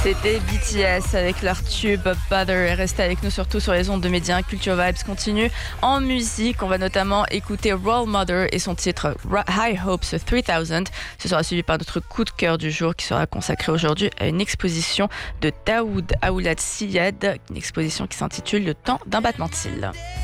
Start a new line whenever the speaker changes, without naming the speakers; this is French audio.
C'était BTS avec leur tube Butter. Restez avec nous surtout sur les ondes de Média. Culture Vibes continue en musique. On va notamment écouter Role Model et son titre High Hopes 3000. Ce sera suivi par notre coup de cœur du jour qui sera consacré aujourd'hui à une exposition de Daoud Aoulad Syed, une exposition qui s'intitule Le temps d'un battement de cils.